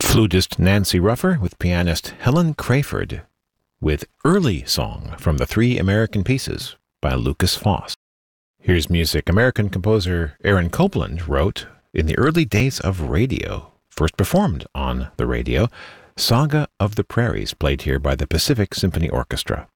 Flutist Nancy Ruffer with pianist Helen Crayford with Early Song from the Three American Pieces by Lukas Foss. Here's music American composer Aaron Copland wrote in the early days of radio, first performed on the radio, Saga of the Prairies, played here by the Pacific Symphony Orchestra.